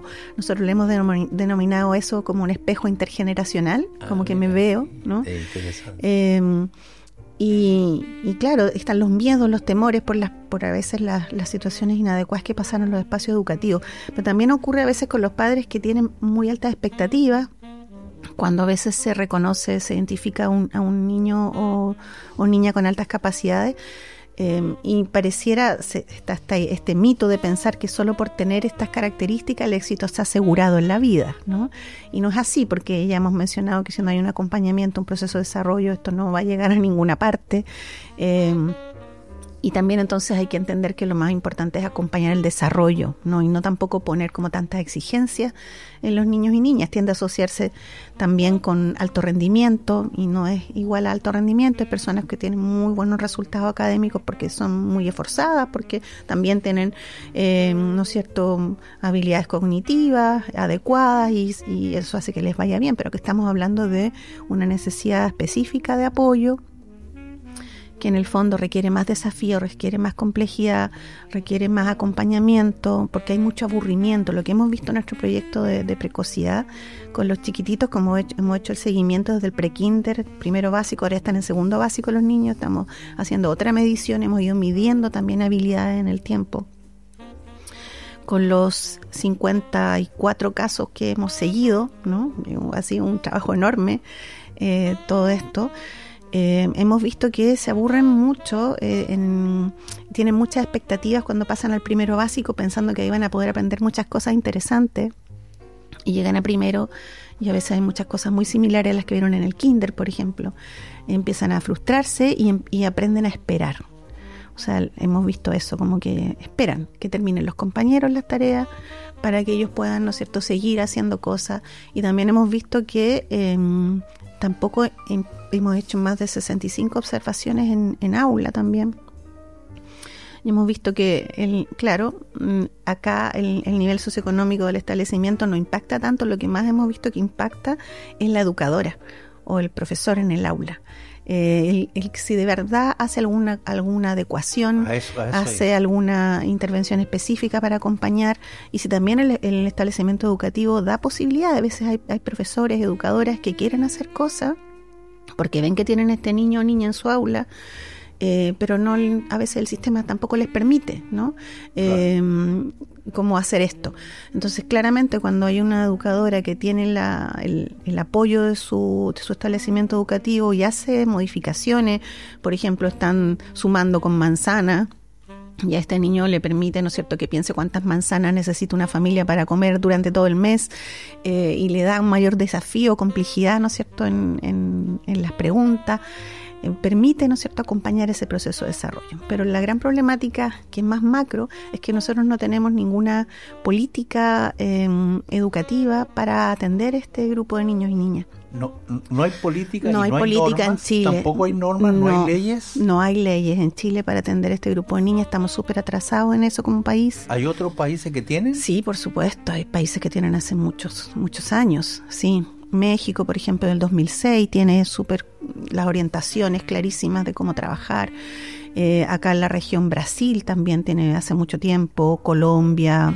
nosotros le hemos denominado eso como un espejo intergeneracional, como que me veo, ¿no? Interesante. Y claro, están los miedos, los temores por a veces las situaciones inadecuadas que pasan en los espacios educativos. Pero también ocurre a veces con los padres que tienen muy altas expectativas, cuando a veces se reconoce, se identifica a un niño o niña con altas capacidades, y pareciera está este mito de pensar que solo por tener estas características el éxito está asegurado en la vida, ¿no? Y no es así, porque ya hemos mencionado que si no hay un acompañamiento, un proceso de desarrollo, esto no va a llegar a ninguna parte. Y también entonces hay que entender que lo más importante es acompañar el desarrollo, ¿no? Y no tampoco poner como tantas exigencias en los niños y niñas. Tiende a asociarse también con alto rendimiento, y no es igual a alto rendimiento. Hay personas que tienen muy buenos resultados académicos porque son muy esforzadas, porque también tienen, ¿no es cierto?, habilidades cognitivas adecuadas, y eso hace que les vaya bien, pero que estamos hablando de una necesidad específica de apoyo, que en el fondo requiere más desafío, requiere más complejidad, requiere más acompañamiento, porque hay mucho aburrimiento. Lo que hemos visto en nuestro proyecto de precocidad con los chiquititos, como hemos hecho el seguimiento desde el prekinder, primero básico, ahora están en segundo básico los niños, estamos haciendo otra medición, hemos ido midiendo también habilidades en el tiempo. Con los 54 casos que hemos seguido, ¿no? Ha sido un trabajo enorme todo esto. Hemos visto que se aburren mucho, tienen muchas expectativas cuando pasan al primero básico, pensando que ahí van a poder aprender muchas cosas interesantes, y llegan a primero y a veces hay muchas cosas muy similares a las que vieron en el kinder, por ejemplo. Empiezan a frustrarse y aprenden a esperar. O sea, hemos visto eso, como que esperan que terminen los compañeros las tareas para que ellos puedan, ¿no es cierto?, seguir haciendo cosas. Y también hemos visto que tampoco hemos hecho más de 65 observaciones en aula también. Y hemos visto que, acá el nivel socioeconómico del establecimiento no impacta tanto. Lo que más hemos visto que impacta es la educadora o el profesor en el aula. Si de verdad hace alguna adecuación, hace alguna intervención específica para acompañar, y si también el establecimiento educativo da posibilidades. A veces hay profesores, educadoras que quieren hacer cosas porque ven que tienen este niño o niña en su aula, pero no, a veces el sistema tampoco les permite, ¿no? Cómo hacer esto. Entonces, claramente, cuando hay una educadora que tiene el apoyo de su establecimiento educativo y hace modificaciones, por ejemplo, están sumando con manzana, y a este niño le permite, ¿no es cierto?, que piense cuántas manzanas necesita una familia para comer durante todo el mes, y le da un mayor desafío, complejidad, ¿no es cierto?, en las preguntas. Permite, ¿no es cierto?, acompañar ese proceso de desarrollo. Pero la gran problemática, que es más macro, es que nosotros no tenemos ninguna política educativa para atender este grupo de niños y niñas. No hay política, no hay política normas, en Chile. Tampoco hay normas, no hay leyes. No hay leyes en Chile para atender este grupo de niñas. Estamos súper atrasados en eso como país. ¿Hay otros países que tienen? Sí, por supuesto. Hay países que tienen hace muchos años, sí. México, por ejemplo, del 2006 tiene las orientaciones clarísimas de cómo trabajar. Acá en la región Brasil también tiene hace mucho tiempo. Colombia,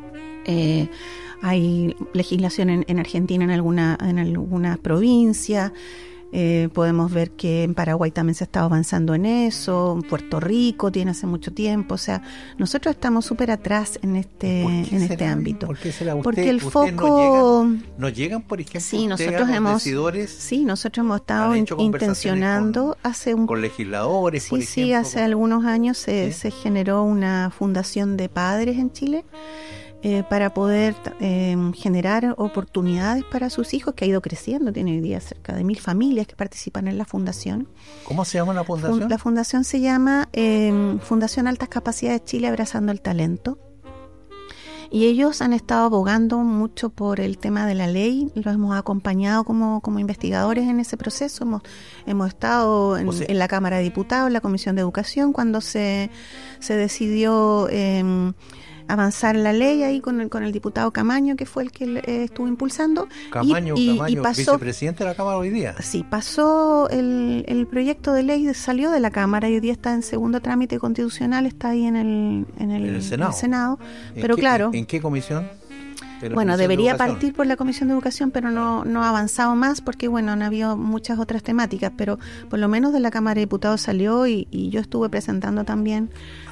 hay legislación en Argentina en algunas provincias. Podemos ver que en Paraguay también se ha estado avanzando en eso. En Puerto Rico tiene hace mucho tiempo. O sea, nosotros estamos súper atrás en este ámbito. ¿Por qué será? Porque el foco no llegan, por ejemplo, sí, nosotros hemos estado intencionando con legisladores, sí, por ejemplo. Sí, hace algunos años se generó una fundación de padres en Chile, para poder generar oportunidades para sus hijos, que ha ido creciendo. Tiene hoy día cerca de 1.000 familias que participan en la fundación. ¿Cómo se llama la fundación? La fundación se llama Fundación Altas Capacidades Chile Abrazando el Talento. Y ellos han estado abogando mucho por el tema de la ley. Los hemos acompañado como investigadores en ese proceso. Hemos estado en la Cámara de Diputados, en la Comisión de Educación, cuando se decidió avanzar la ley ahí con el diputado Camaño, que fue el que estuvo impulsando. Camaño, pasó, vicepresidente de la Cámara hoy día. Sí, pasó el proyecto de ley, salió de la Cámara y hoy día está en segundo trámite constitucional, está ahí en el Senado. Pero claro. ¿En qué comisión? Bueno, debería partir por la Comisión de Educación, pero no ha avanzado más porque, bueno, han habido muchas otras temáticas, pero por lo menos de la Cámara de Diputados salió y yo estuve presentando también.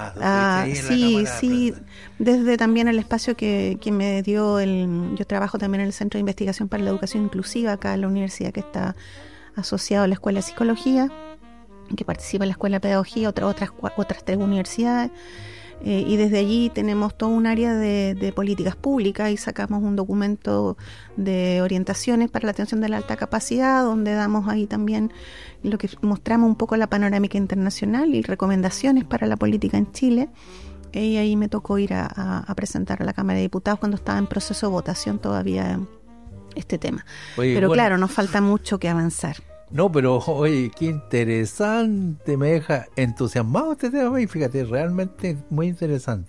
Sí, desde también el espacio que me dio yo trabajo también en el Centro de Investigación para la Educación Inclusiva, acá en la universidad que está asociado a la Escuela de Psicología, que participa en la Escuela de Pedagogía, otras 3 universidades. Y desde allí tenemos todo un área de políticas públicas y sacamos un documento de orientaciones para la atención de la alta capacidad, donde damos ahí también lo que mostramos un poco la panorámica internacional y recomendaciones para la política en Chile. Y ahí me tocó ir a presentar a la Cámara de Diputados cuando estaba en proceso de votación todavía este tema. Oye, pero bueno, claro, nos falta mucho que avanzar. No, pero oye, qué interesante, me deja entusiasmado este tema y fíjate, realmente muy interesante.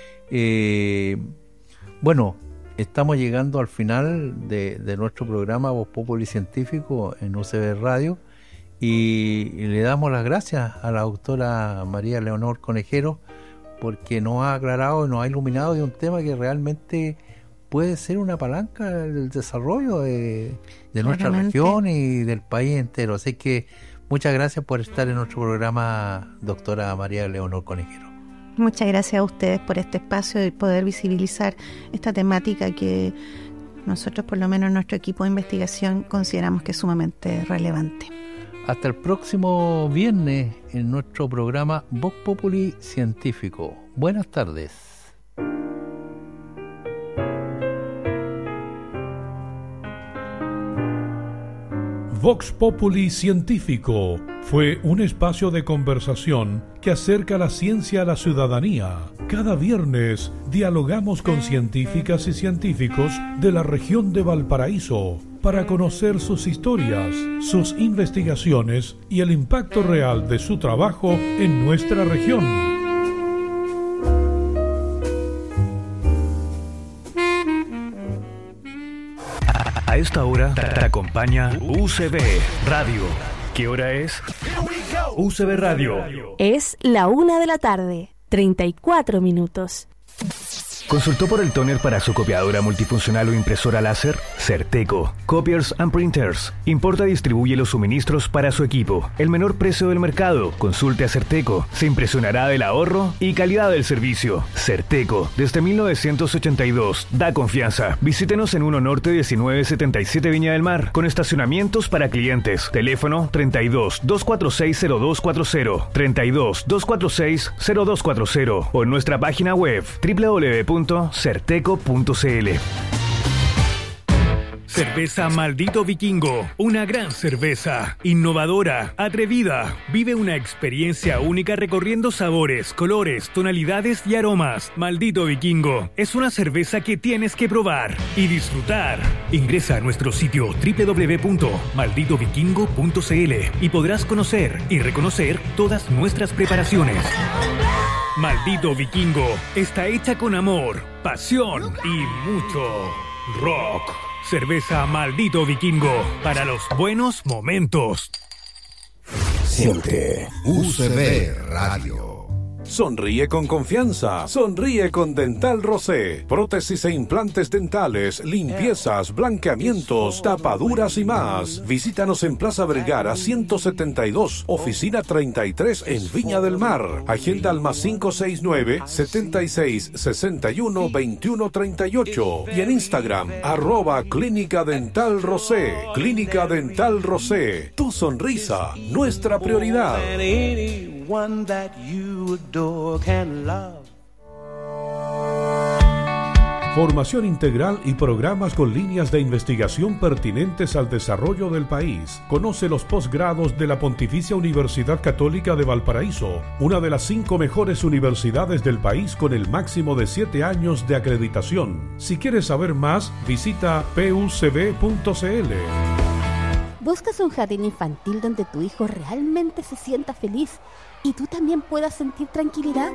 Bueno, estamos llegando al final de nuestro programa Voz Populi Científico en UCB Radio y le damos las gracias a la doctora María Leonor Conejero porque nos ha aclarado y nos ha iluminado de un tema que realmente puede ser una palanca del desarrollo de nuestra región y del país entero. Así que muchas gracias por estar en nuestro programa, doctora María Leonor Conejero. Muchas gracias a ustedes por este espacio y poder visibilizar esta temática que nosotros, por lo menos en nuestro equipo de investigación, consideramos que es sumamente relevante. Hasta el próximo viernes en nuestro programa Vox Populi Científico. Buenas tardes. Vox Populi Científico fue un espacio de conversación que acerca la ciencia a la ciudadanía. Cada viernes dialogamos con científicas y científicos de la región de Valparaíso para conocer sus historias, sus investigaciones y el impacto real de su trabajo en nuestra región. A esta hora te acompaña UCB Radio. ¿Qué hora es? UCB Radio. Es la 1:00 p.m, 34 minutos. ¿Consultó por el tóner para su copiadora multifuncional o impresora láser? Certeco. Copiers and Printers. Importa y distribuye los suministros para su equipo. El menor precio del mercado. Consulte a Certeco. Se impresionará del ahorro y calidad del servicio. Certeco. Desde 1982. Da confianza. Visítenos en 1 Norte 1977 Viña del Mar. Con estacionamientos para clientes. Teléfono 32-246-0240. 32-246-0240. O en nuestra página web www.certeco.cl. Cerveza Maldito Vikingo, una gran cerveza, innovadora, atrevida. Vive una experiencia única recorriendo sabores, colores, tonalidades y aromas. Maldito Vikingo es una cerveza que tienes que probar y disfrutar. Ingresa a nuestro sitio www.malditovikingo.cl y podrás conocer y reconocer todas nuestras preparaciones. Maldito Vikingo está hecha con amor, pasión y mucho rock. Cerveza Maldito Vikingo para los buenos momentos. Siente UCB Radio. Sonríe con confianza. Sonríe con Dental Rosé. Prótesis e implantes dentales, limpiezas, blanqueamientos, tapaduras y más. Visítanos en Plaza Vergara 172, oficina 33 en Viña del Mar. Agenda al +569 76 61 21 38 y en Instagram @Clínica Dental Rosé. Clínica Dental Rosé. Tu sonrisa, nuestra prioridad. One that you adore can love. Formación integral y programas con líneas de investigación pertinentes al desarrollo del país. Conoce los posgrados de la Pontificia Universidad Católica de Valparaíso, una de las 5 mejores universidades del país con el máximo de 7 años de acreditación. Si quieres saber más, visita pucb.cl. ¿Buscas un jardín infantil donde tu hijo realmente se sienta feliz y tú también puedas sentir tranquilidad?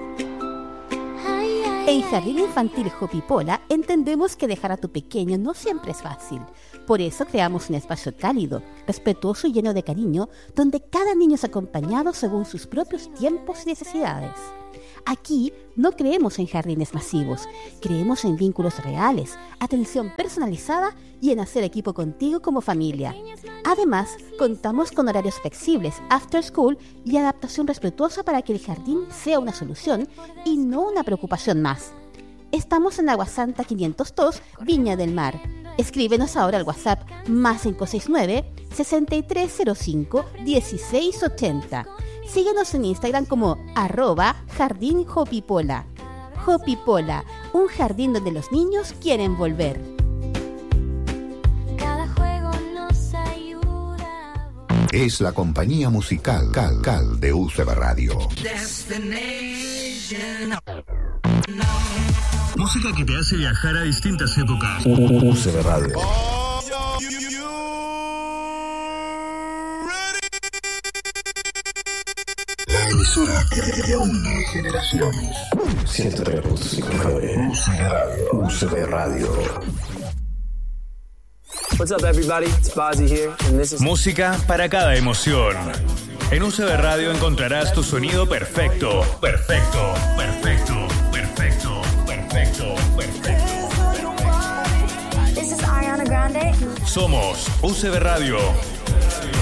En Jardín Infantil Hopipola entendemos que dejar a tu pequeño no siempre es fácil. Por eso creamos un espacio cálido, respetuoso y lleno de cariño, donde cada niño es acompañado según sus propios tiempos y necesidades. Aquí no creemos en jardines masivos, creemos en vínculos reales, atención personalizada y en hacer equipo contigo como familia. Además, contamos con horarios flexibles, after school y adaptación respetuosa para que el jardín sea una solución y no una preocupación más. Estamos en Agua Santa 502, Viña del Mar. Escríbenos ahora al WhatsApp más 569-6305-1680. Síguenos en Instagram como @Jardín Hopipola. Hopipola, un jardín donde los niños quieren volver. Cada juego nos ayuda. Es la compañía musical Cal de UCB Radio. Música que te hace viajar a distintas épocas. UCB Radio. La emisora que une generaciones. 103.5 UCB Radio. What's up, everybody? It's Bazzi here, and this is... Música para cada emoción. En UCB Radio encontrarás tu sonido perfecto. Perfecto, perfecto, perfecto, perfecto, perfecto. This is Ariana Grande. Somos UCB Radio.